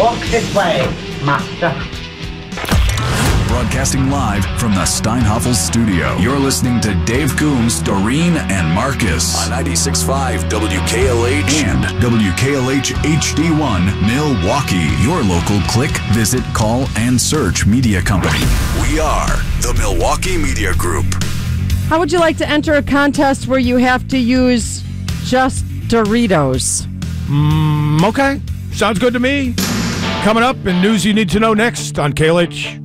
Walk this way, master. Broadcasting live from the Steinhoffel studio. You're listening to Dave Coombs, Doreen, and Marcus on 96.5 WKLH and WKLH HD1 Milwaukee. Your local click, visit, call, and search media company. We are the Milwaukee Media Group. How would you like to enter a contest where you have to use just Doritos? Okay. Sounds good to me. Coming up in news you need to know next on KLH.